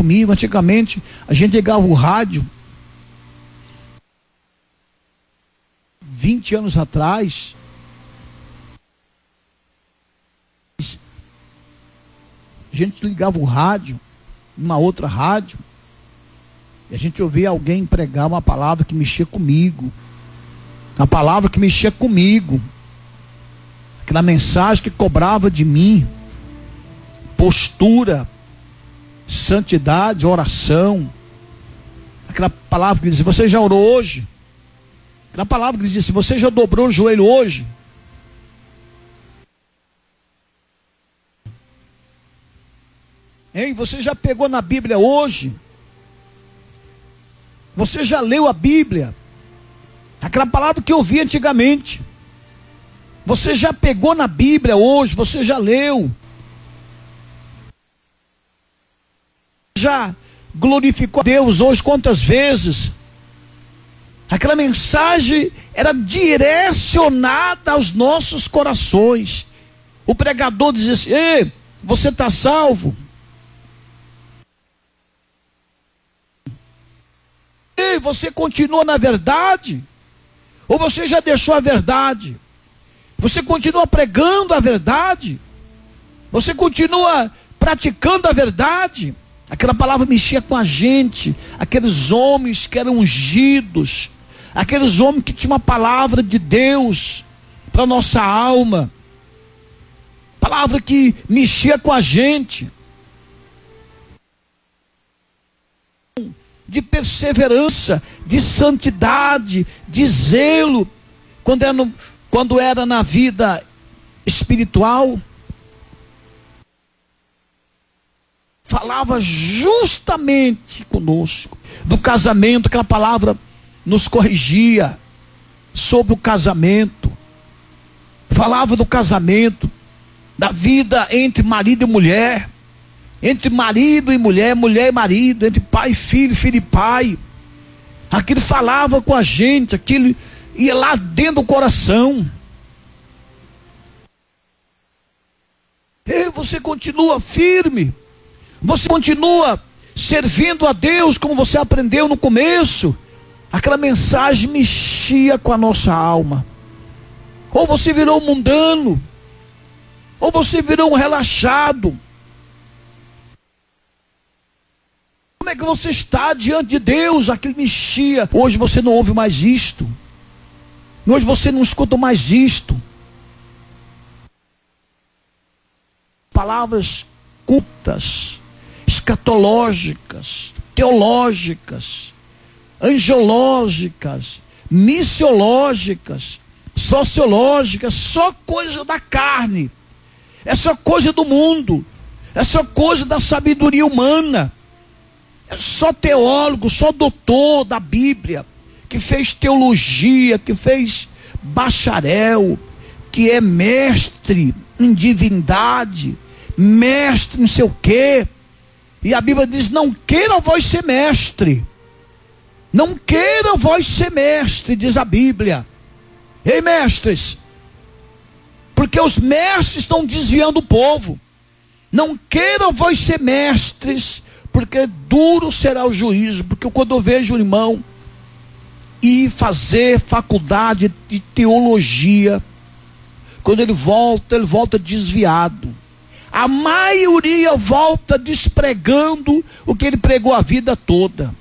comigo. Antigamente a gente ligava o rádio, 20 anos atrás, a gente ligava o rádio, uma outra rádio, e a gente ouvia alguém pregar uma palavra que mexia comigo. A palavra que mexia comigo. Aquela mensagem que cobrava de mim postura, santidade, oração. Aquela palavra que dizia: você já orou hoje? Aquela palavra que dizia assim: você já dobrou o joelho hoje? Hein? Você já pegou na Bíblia hoje? Você já leu a Bíblia? Aquela palavra que eu ouvi antigamente. Você já pegou na Bíblia hoje? Você já leu? Já glorificou a Deus hoje quantas vezes? Aquela mensagem era direcionada aos nossos corações. O pregador dizia assim: ei, você está salvo? Ei, você continua na verdade? Ou você já deixou a verdade? Você continua pregando a verdade? Você continua praticando a verdade? Aquela palavra mexia com a gente. Aqueles homens que eram ungidos, aqueles homens que tinham uma palavra de Deus para nossa alma, palavra que mexia com a gente, de perseverança, de santidade, de zelo, quando era na vida espiritual. Falava justamente conosco do casamento. Aquela palavra nos corrigia sobre o casamento. Falava do casamento, da vida entre marido e mulher, entre marido e mulher, mulher e marido, entre pai e filho, filho e pai. Aquilo falava com a gente, aquilo ia lá dentro do coração. E você continua firme, você continua servindo a Deus como você aprendeu no começo. Aquela mensagem mexia com a nossa alma. Ou você virou mundano, ou você virou um relaxado. Como é que você está diante de Deus? Aquilo mexia. Hoje você não ouve mais isto. Hoje você não escuta mais isto. Palavras cultas, escatológicas, teológicas, angelológicas, missiológicas, sociológicas, só coisa da carne. É só coisa do mundo. É só coisa da sabedoria humana. É só teólogo, só doutor da Bíblia, que fez teologia, que fez bacharel, que é mestre em divindade, mestre não sei o quê. E a Bíblia diz: não queiram vós ser mestre. Não queiram vós ser mestre, diz a Bíblia. Ei, mestres, porque os mestres estão desviando o povo. Não queiram vós ser mestres, porque duro será o juízo. Porque quando eu vejo o irmão ir fazer faculdade de teologia, quando ele volta desviado. A maioria volta despregando o que ele pregou a vida toda.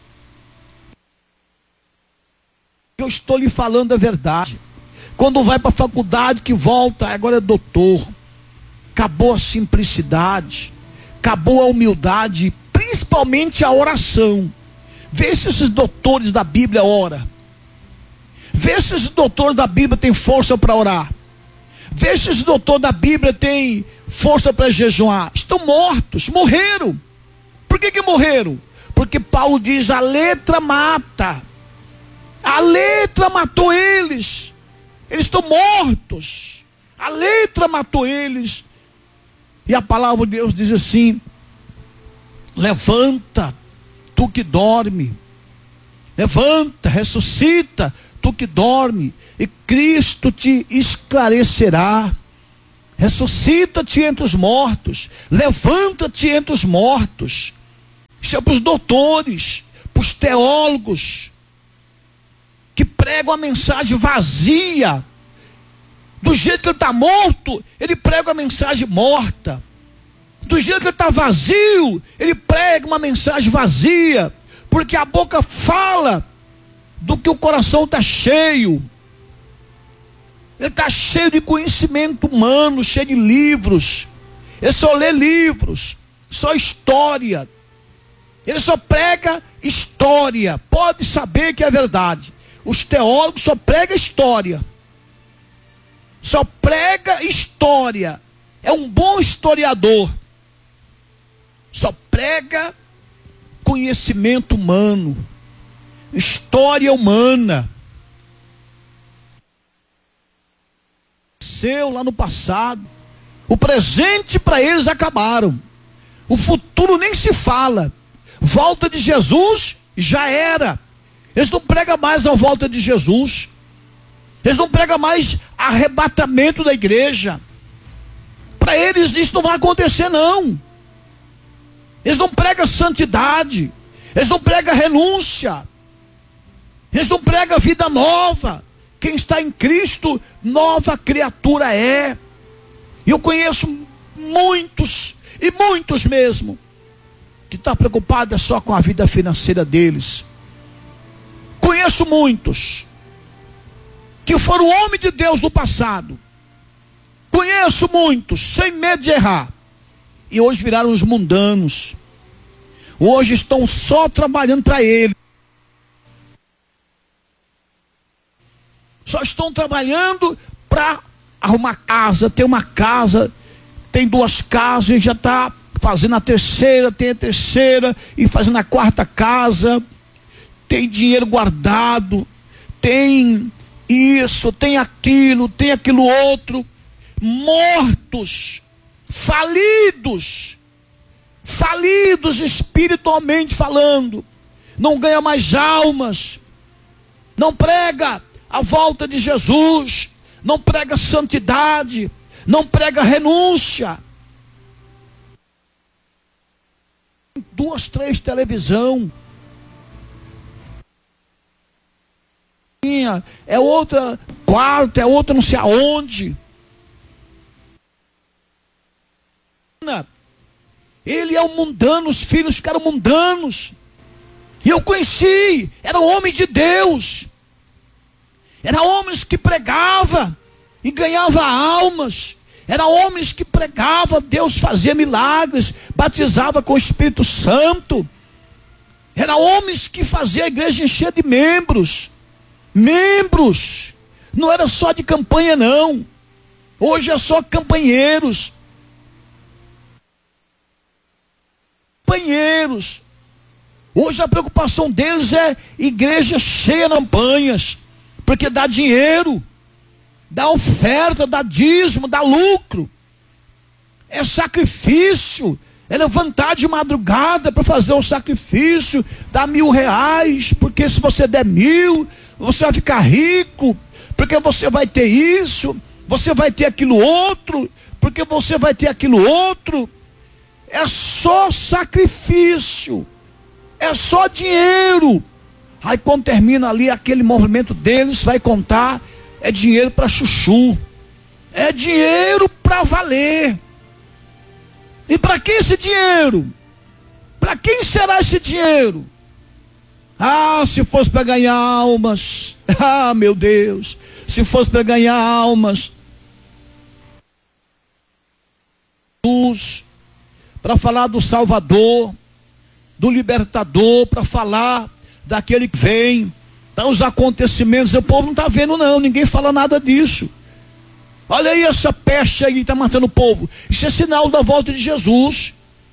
Eu estou lhe falando a verdade. Quando vai para a faculdade, que volta, agora é doutor. Acabou a simplicidade, acabou a humildade, principalmente a oração. Vê se esses doutores da Bíblia oram. Vê se esses doutores da Bíblia têm força para orar. Vê se esses doutores da Bíblia têm força para jejuar. Estão mortos, morreram. Por que morreram? Porque Paulo diz: a letra mata. A letra matou eles. Eles estão mortos. A letra matou eles. E a palavra de Deus diz assim: levanta, tu que dorme. Levanta, ressuscita, tu que dorme, e Cristo te esclarecerá. Ressuscita-te entre os mortos, levanta-te entre os mortos. Isso é para os doutores, para os teólogos, que pregam a mensagem vazia. Do jeito que ele está morto, ele prega a mensagem morta. Do jeito que ele está vazio, ele prega uma mensagem vazia. Porque a boca fala do que o coração está cheio. Ele está cheio de conhecimento humano, cheio de livros. Ele só lê livros, só história. Ele só prega história. Pode saber que é verdade. Os teólogos só pregam história. Só prega história. É um bom historiador. Só prega conhecimento humano. História humana. Lá no passado. O presente para eles acabaram. O futuro nem se fala. Volta de Jesus já era. Eles não pregam mais a volta de Jesus. Eles não pregam mais arrebatamento da igreja. Para eles isso não vai acontecer, não. Eles não pregam santidade. Eles não pregam renúncia. Eles não pregam vida nova. Quem está em Cristo, nova criatura é. E eu conheço muitos, e muitos mesmo, que estão preocupados só com a vida financeira deles. Conheço muitos que foram homens de Deus no passado. Conheço muitos, sem medo de errar. E hoje viraram os mundanos. Hoje estão só trabalhando para ele. Só estão trabalhando para arrumar casa, ter uma casa, tem 2 casas e já está fazendo a terceira, tem a terceira e fazendo a 4ª casa, tem dinheiro guardado, tem isso, tem aquilo outro, mortos, falidos espiritualmente falando, não ganha mais almas, não prega a volta de Jesus, não prega santidade, não prega renúncia. 2, 3 televisão. É outra quarto, é outra não sei aonde. Ele é um mundano, os filhos ficaram mundanos. E eu conheci, era um homem de Deus. Era homens que pregava e ganhava almas. Era homens que pregava, Deus fazia milagres, batizava com o Espírito Santo. Era homens que fazia a igreja encher de membros. Membros. Não era só de campanha, não. Hoje é só campanheiros. Campanheiros. Hoje a preocupação deles é igreja cheia de campanhas. Porque dá dinheiro, dá oferta, dá dízimo, dá lucro. É sacrifício. É levantar de madrugada para fazer o sacrifício, dá R$1.000, porque se você der 1.000, você vai ficar rico, porque você vai ter isso, você vai ter aquilo outro, porque você vai ter aquilo outro. É só sacrifício, é só dinheiro. Aí quando termina ali aquele movimento deles, vai contar, é dinheiro para chuchu, é dinheiro para valer. E para que esse dinheiro? Para quem será esse dinheiro? Ah, se fosse para ganhar almas, ah meu Deus, se fosse para ganhar almas, para falar do Salvador, do Libertador, para falar daquele que vem, tá, os acontecimentos, o povo não está vendo não, ninguém fala nada disso. Olha aí essa peste aí que está matando o povo, isso é sinal da volta de Jesus.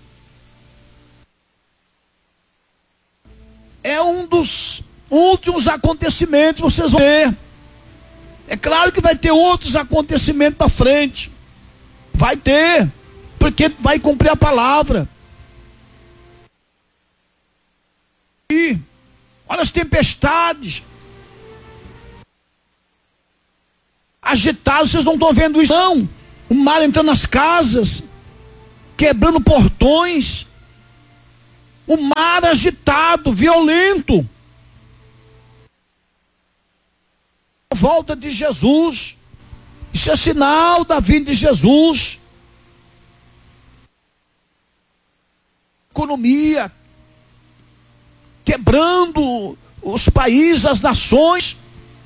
É um dos últimos acontecimentos, vocês vão ver. É claro que vai ter outros acontecimentos para frente, vai ter, porque vai cumprir a palavra. E olha as tempestades agitadas, vocês não estão vendo isso não? O mar entrando nas casas, quebrando portões, O mar agitado, violento. A volta de Jesus. Isso é sinal da vinda de Jesus. Economia. Quebrando os países, as nações.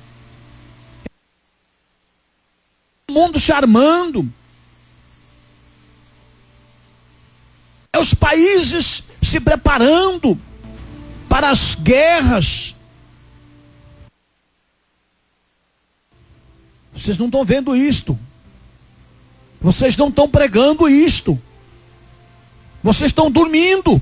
O mundo se armando. Os países se preparando para as guerras. Vocês não estão vendo isto. Vocês não estão pregando isto. Vocês estão dormindo.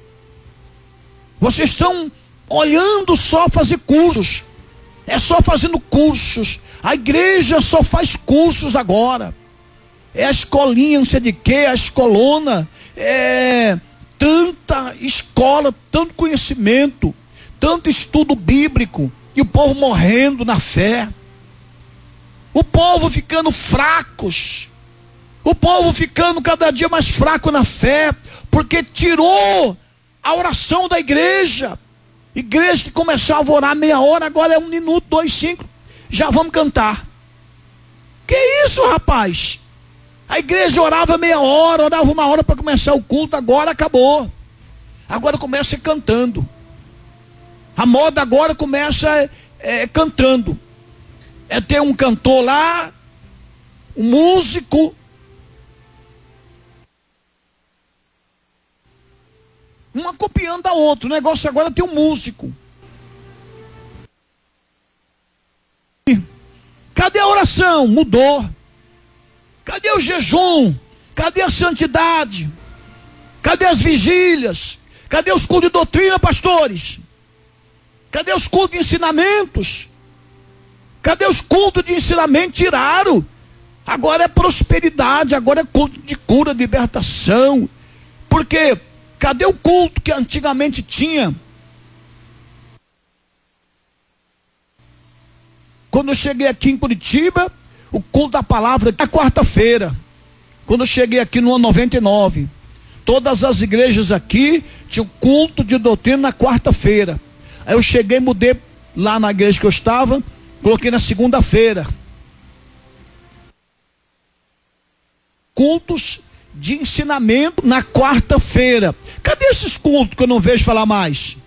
Vocês estão olhando só fazer cursos. É só fazendo cursos. A igreja só faz cursos agora. É a escolinha, não sei de quê, a escolona. É tanta escola, tanto conhecimento, tanto estudo bíblico. E o povo morrendo na fé. O povo ficando fracos. O povo ficando cada dia mais fraco na fé. Porque tirou a oração da igreja. Igreja que começava a orar meia hora, agora é 1 minuto, 2, 5. Já vamos cantar. Que isso, rapaz? A igreja orava meia hora, orava 1 hora para começar o culto, agora acabou. Agora começa cantando. A moda agora começa cantando. É ter um cantor lá, um músico, uma copiando a outra. O negócio agora é ter um músico. Cadê a oração? Mudou. Cadê o jejum? Cadê a santidade? Cadê as vigílias? Cadê os cultos de doutrina, pastores? Cadê os cultos de ensinamentos? Cadê os cultos de ensinamento? Tiraram. Agora é prosperidade, agora é culto de cura, de libertação. Porque cadê o culto que antigamente tinha? Quando eu cheguei aqui em Curitiba, o culto da palavra é quarta-feira. Quando eu cheguei aqui no ano 99, todas as igrejas aqui tinham culto de doutrina na quarta-feira. Aí eu cheguei, mudei lá na igreja que eu estava, coloquei na segunda-feira. Cultos de ensinamento na quarta-feira. Cadê esses cultos que eu não vejo falar mais?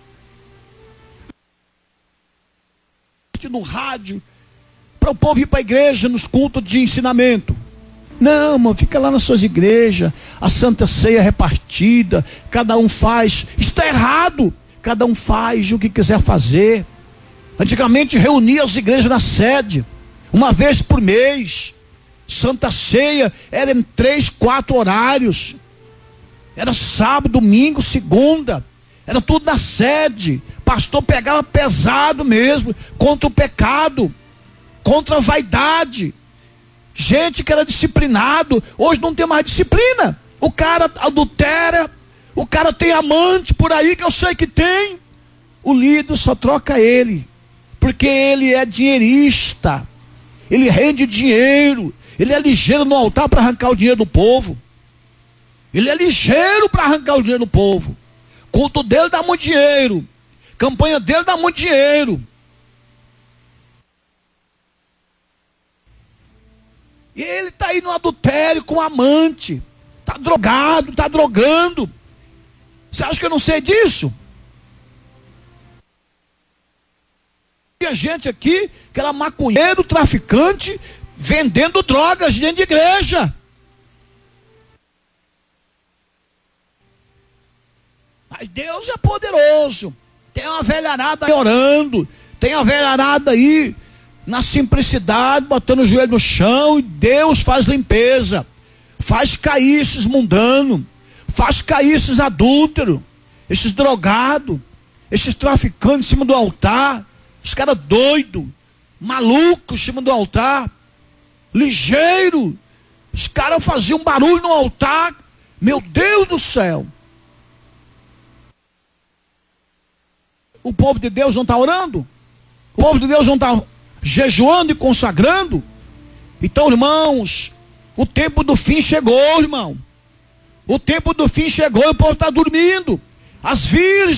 No rádio, para o povo ir para a igreja nos cultos de ensinamento. Não, irmão, fica lá nas suas igrejas, a Santa Ceia repartida, cada um faz. Está errado. Cada um faz o que quiser fazer. Antigamente reunia as igrejas na sede, uma vez por mês. Santa Ceia era em 3, 4 horários. Era sábado, domingo, segunda. Era tudo na sede. Pastor pegava pesado mesmo, contra o pecado, contra a vaidade. Gente que era disciplinado, hoje não tem mais disciplina. O cara adultera, o cara tem amante por aí, que eu sei que tem. O líder só troca ele, porque ele é dinheirista, ele rende dinheiro, ele é ligeiro no altar para arrancar o dinheiro do povo. Ele é ligeiro para arrancar o dinheiro do povo. Culto dele dá muito dinheiro, campanha dele dá muito dinheiro. E ele está aí no adultério com amante, está drogado, está drogando. Você acha que eu não sei disso? Tinha gente aqui que era maconheiro, traficante, vendendo drogas dentro de igreja. Mas Deus é poderoso. Tem uma velharada aí orando, tem uma velharada aí na simplicidade, botando o joelho no chão, e Deus faz limpeza, faz cair esses mundanos, faz cair esses adúlteros, esses drogados, esses traficantes em cima do altar, os caras doidos, malucos em cima do altar, ligeiro, os caras faziam barulho no altar, meu Deus do céu. O povo de Deus não está orando? O povo de Deus não está jejuando e consagrando? Então, irmãos, o tempo do fim chegou, irmão. O tempo do fim chegou e o povo está dormindo. As virgens